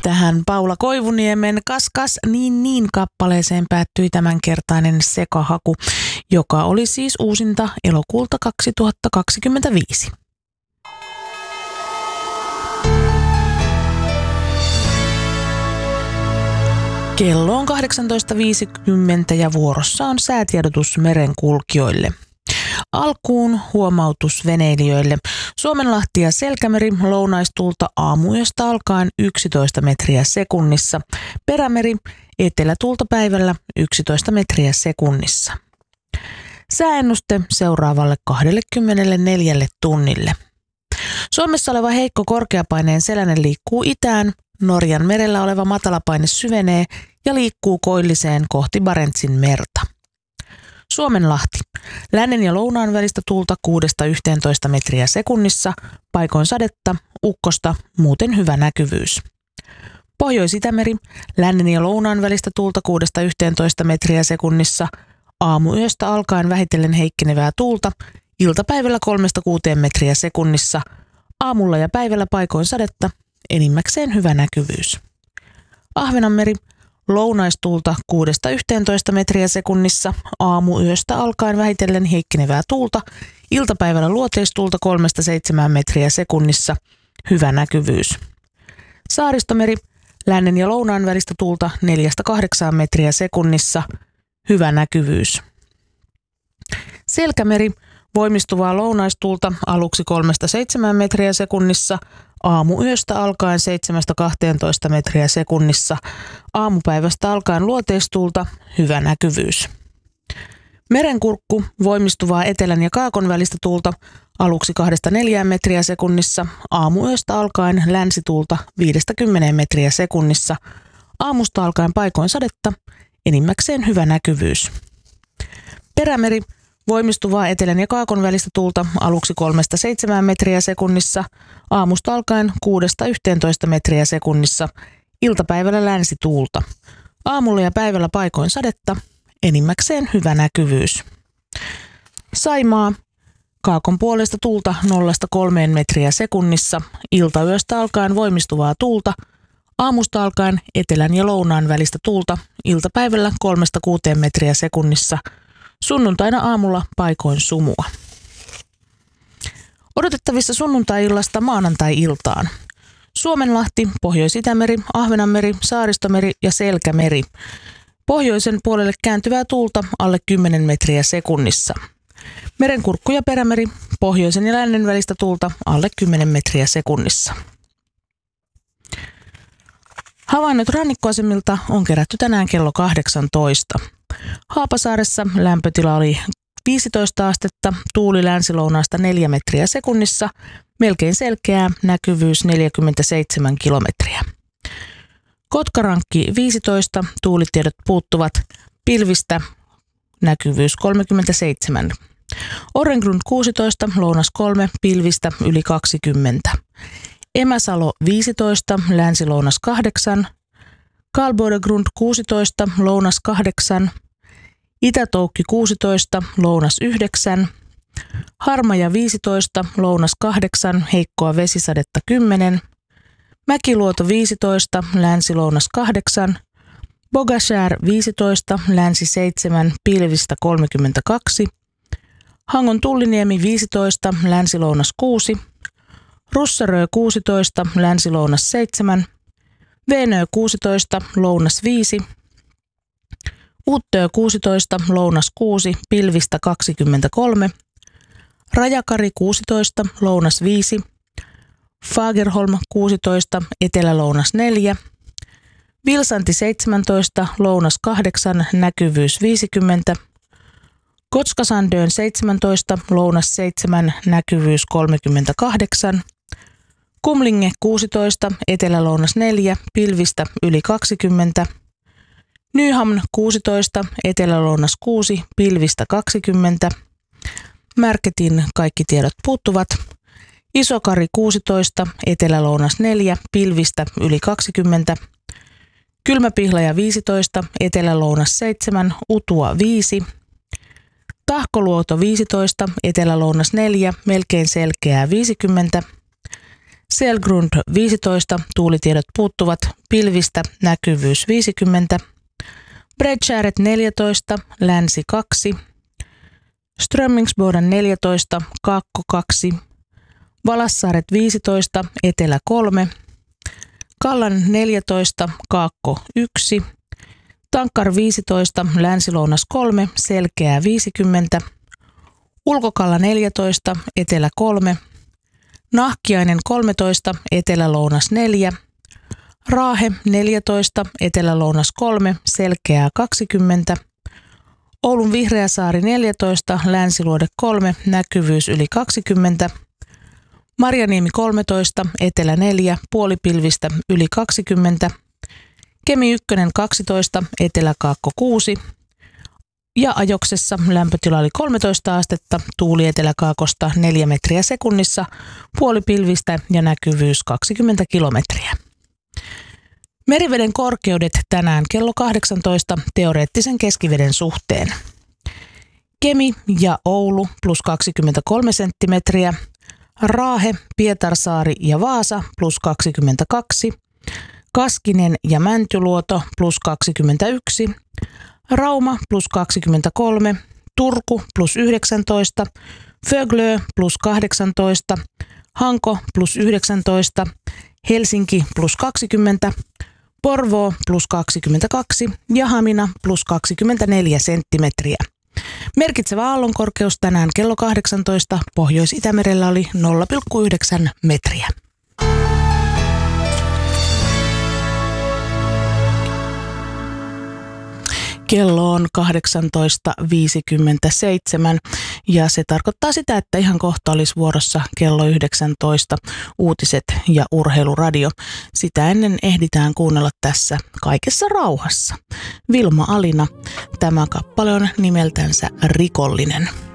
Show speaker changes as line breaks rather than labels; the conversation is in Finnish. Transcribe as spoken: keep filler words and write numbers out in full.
Tähän Paula Koivuniemen Kas kas niin niin kappaleeseen päättyi tämänkertainen sekahaku, joka oli siis uusinta elokuulta kaksituhattakaksikymmentäviisi. Kello on kahdeksantoista viisikymmentä ja vuorossa on säätiedotus merenkulkijoille. Alkuun huomautus veneilijöille. Suomenlahti ja Selkämeri lounaistuulta aamuyöstä alkaen yksitoista metriä sekunnissa. Perämeri etelätuulta päivällä yksitoista metriä sekunnissa. Sääennuste seuraavalle kaksikymmentäneljä tunnille. Suomessa oleva heikko korkeapaineen selänen liikkuu itään, Norjan merellä oleva matalapaine syvenee ja liikkuu koilliseen kohti Barentsin merta. Suomenlahti. Lännen ja lounaan välistä tuulta kuudesta yhteentoista metriä sekunnissa, paikoin sadetta, ukkosta, muuten hyvä näkyvyys. Pohjois-Itämeri. Lännen ja lounaan välistä tuulta kuudesta yhteentoista metriä sekunnissa, aamuyöstä alkaen vähitellen heikkenevää tuulta, iltapäivällä kolmesta kuuteen metriä sekunnissa, aamulla ja päivällä paikoin sadetta, enimmäkseen hyvä näkyvyys. Ahvenanmeri. Lounaistuulta kuudesta yhteentoista metriä sekunnissa, aamuyöstä alkaen vähitellen heikkenevää tuulta, iltapäivällä luoteistuulta kolmesta seitsemään metriä sekunnissa, hyvä näkyvyys. Saaristomeri. Lännen ja lounaan välistä tuulta neljästä kahdeksaan metriä sekunnissa, hyvä näkyvyys. Selkämeri. Voimistuvaa lounaistuulta aluksi kolmesta seitsemään metriä sekunnissa, aamuyöstä alkaen seitsemästä kahteentoista metriä sekunnissa, aamupäivästä alkaen luoteistuulta, hyvä näkyvyys. Merenkurkku. Voimistuvaa etelän ja kaakon välistä tuulta aluksi kahdesta neljään metriä sekunnissa, aamuyöstä alkaen länsituulta viidestä kymmeneen metriä sekunnissa, aamusta alkaen paikoin sadetta, enimmäkseen hyvä näkyvyys. Perämeri. Voimistuvaa etelän ja kaakon välistä tuulta aluksi kolmesta seitsemään metriä sekunnissa, aamusta alkaen kuudesta yhteentoista metriä sekunnissa, iltapäivällä länsituulta. Aamulla ja päivällä paikoin sadetta, enimmäkseen hyvä näkyvyys. Saimaa. Kaakon puolesta tuulta nollasta kolmeen metriä sekunnissa, iltayöstä alkaen voimistuvaa tuulta, aamusta alkaen etelän ja lounaan välistä tuulta, iltapäivällä kolmesta kuuteen metriä sekunnissa, sunnuntaina aamulla paikoin sumua. Odotettavissa sunnuntai-illasta maanantai-iltaan. Suomenlahti, Pohjois-Itämeri, Ahvenanmeri, Saaristomeri ja Selkämeri. Pohjoisen puolelle kääntyvää tuulta alle kymmenen metriä sekunnissa. Merenkurkku ja Perämeri, pohjoisen ja lännen välistä tuulta alle kymmenen metriä sekunnissa. Havainnot rannikkoasemilta on kerätty tänään kello kahdeksantoista. Haapasaaressa lämpötila oli viisitoista astetta, tuuli länsilounaasta neljä metriä sekunnissa, melkein selkeää, näkyvyys neljäkymmentäseitsemän kilometriä. Kotkarankki viisitoista, tuulitiedot puuttuvat, pilvistä, näkyvyys kolmekymmentäseitsemän. Orrengrund kuusitoista, lounas kolme, pilvistä yli kaksikymmentä. Emäsalo viisitoista, länsilounas kahdeksan. Karlbodegrund kuusitoista, lounas kahdeksan. Itätoukki kuusitoista, lounas yhdeksän. Harmaja viisitoista, lounas kahdeksan, heikkoa vesisadetta kymmenen. Mäkiluoto viisitoista, länsi-lounas kahdeksan. Bogashär viisitoista, länsi seitsemän, pilvistä kolmekymmentäkaksi. Hangon Tulliniemi viisitoista, länsi-lounas kuusi. Russarö kuusitoista, länsi-lounas seitsemän. Venö kuusitoista, lounas viisi. Uttö kuusitoista, lounas kuusi, pilvistä kaksikymmentäkolme. Rajakari kuusitoista, lounas viisi. Fagerholm kuusitoista, etelä-lounas neljä. Vilsanti seitsemäntoista, lounas kahdeksan, näkyvyys viisikymmentä. Kotskasandön seitsemäntoista, lounas seitsemän, näkyvyys kolmekymmentäkahdeksan. Kumlinge kuusitoista, etelä-lounas neljä, pilvistä yli kaksikymmentä. Nyhamn kuusitoista, etelä-lounas kuusi, pilvistä kaksikymmentä. Märketin kaikki tiedot puuttuvat. Isokari kuusitoista, etelä-lounas neljä, pilvistä yli kaksikymmentä. Kylmäpihlaja viisitoista, etelä-lounas seitsemän, Utua viisi. Tahkoluoto viisitoista, etelä-lounas neljä, melkein selkeää viisikymmentä. Selgrund viisitoista, tuulitiedot puuttuvat, pilvistä, näkyvyys viisikymmentä. Bredskäret neljätoista, länsi kaksi. Strömmingsboden neljätoista, kaakko kaksi. Valassaaret viisitoista, etelä kolme. Kallan neljätoista, kaakko yksi. Tankkar viisitoista, länsilounas kolme, selkeää viisikymmentä. Ulkokalla neljätoista, etelä kolme. Nahkiainen kolmetoista, etelälounas neljä. Raahe neljätoista, etelälounas kolme, selkeää kaksikymmentä. Oulun Vihreäsaari neljätoista, länsiluode kolme, näkyvyys yli kaksikymmentä. Marjaniemi kolmetoista, etelä neljä, puolipilvistä yli kaksikymmentä. Kemi yksi kaksitoista, eteläkaakko kuusi. Ja Ajoksessa lämpötila oli kolmetoista astetta, tuuli eteläkaakosta neljä metriä sekunnissa, puolipilvistä ja näkyvyys kaksikymmentä kilometriä. Meriveden korkeudet tänään kello kahdeksantoista teoreettisen keskiveden suhteen. Kemi ja Oulu plus kaksikymmentäkolme senttimetriä. Raahe, Pietarsaari ja Vaasa plus kaksikymmentäkaksi. Kaskinen ja Mäntyluoto plus kaksikymmentäyksi. Rauma plus kaksikymmentäkolme. Turku plus yhdeksäntoista. Föglö plus kahdeksantoista. Hanko plus yhdeksäntoista. Helsinki plus kaksikymmentä. Porvoo plus kaksikymmentäkaksi ja Hamina plus kaksikymmentäneljä senttimetriä. Merkitsevä aallonkorkeus tänään kello kahdeksantoista Pohjois-Itämerellä oli nolla pilkku yhdeksän metriä. Kello on kahdeksantoista viisikymmentäseitsemän ja se tarkoittaa sitä, että ihan kohta olisi vuorossa kello yhdeksäntoista uutiset ja urheiluradio. Sitä ennen ehditään kuunnella tässä kaikessa rauhassa. Vilma Alina, tämä kappale on nimeltänsä Rikollinen.